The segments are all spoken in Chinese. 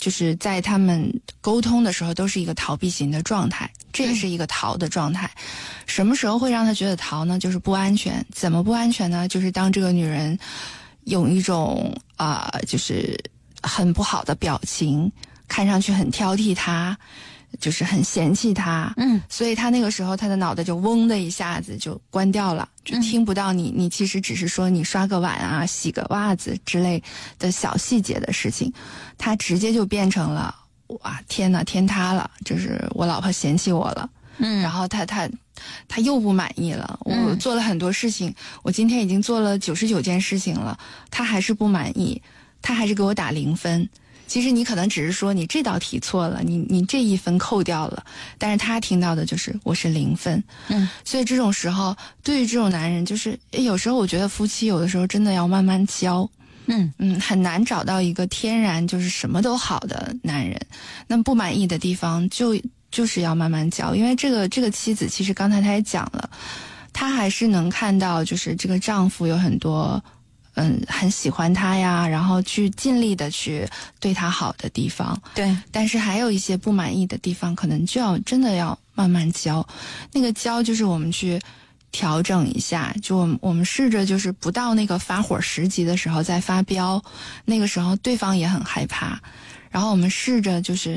就是在他们沟通的时候都是一个逃避型的状态，这也是一个逃的状态。什么时候会让他觉得逃呢？就是不安全。怎么不安全呢？就是当这个女人用一种就是很不好的表情，看上去很挑剔他，就是很嫌弃他，所以他那个时候他的脑袋就嗡的一下子就关掉了，就听不到你其实只是说你刷个碗啊、洗个袜子之类的小细节的事情，他直接就变成了哇天哪，天塌了，就是我老婆嫌弃我了，然后他又不满意了，我做了很多事情，我今天已经做了99件事情了，他还是不满意，他还是给我打0分。其实你可能只是说你这道题错了，你这1分扣掉了，但是他听到的就是我是0分。所以这种时候，对于这种男人，就是有时候我觉得夫妻有的时候真的要慢慢教。很难找到一个天然就是什么都好的男人。那么不满意的地方就是要慢慢教，因为这个妻子其实刚才他也讲了，她还是能看到就是这个丈夫有很多很喜欢她呀，然后去尽力的去对她好的地方。 对， 但是还有一些不满意的地方，可能就真的要慢慢教。那个教就是我们去调整一下，就我们试着就是不到那个发火10级的时候再发飙，那个时候对方也很害怕。然后我们试着就是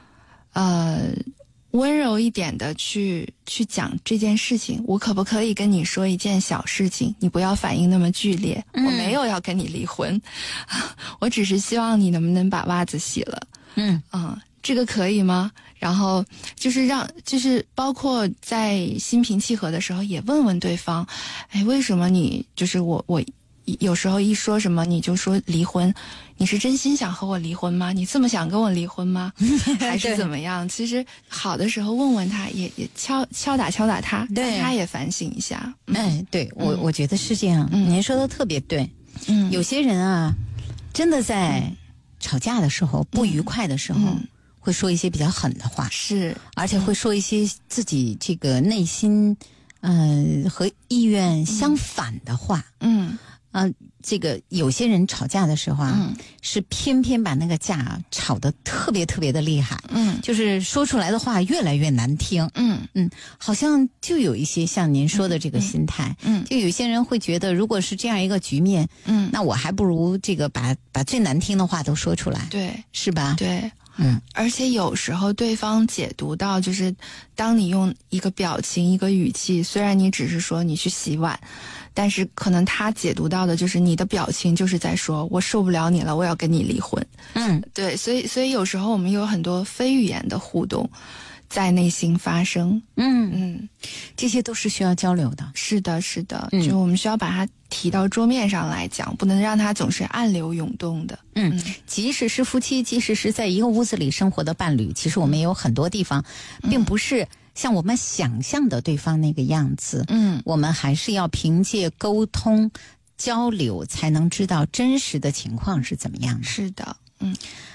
温柔一点的去讲这件事情，我可不可以跟你说一件小事情，你不要反应那么剧烈，我没有要跟你离婚，我只是希望你能不能把袜子洗了。这个可以吗？然后就是包括在心平气和的时候也问问对方，为什么你就是我有时候一说什么你就说离婚，你是真心想和我离婚吗？你这么想跟我离婚吗？还是怎么样？其实好的时候问问他，也敲打他，让他也反省一下。 对，我觉得是这样。您说的特别对。有些人啊，真的在吵架的时候、不愉快的时候，会说一些比较狠的话， 是， 而且会说一些自己这个内心和意愿相反的话。这个有些人吵架的时候啊，是偏偏把那个架吵得特别特别的厉害，就是说出来的话越来越难听，好像就有一些像您说的这个心态，就有些人会觉得，如果是这样一个局面，那我还不如这个把最难听的话都说出来， 对， 是吧？ 对。而且有时候对方解读到，就是当你用一个表情、一个语气，虽然你只是说你去洗碗，但是可能他解读到的就是你的表情就是在说我受不了你了，我要跟你离婚。对，所以有时候我们有很多非语言的互动在内心发生。 这些都是需要交流的。 是的，就我们需要把它提到桌面上来讲，不能让它总是暗流涌动的。 即使是夫妻，即使是在一个屋子里生活的伴侣，其实我们也有很多地方并不是像我们想象的对方那个样子。我们还是要凭借沟通交流才能知道真实的情况是怎么样的。 是的。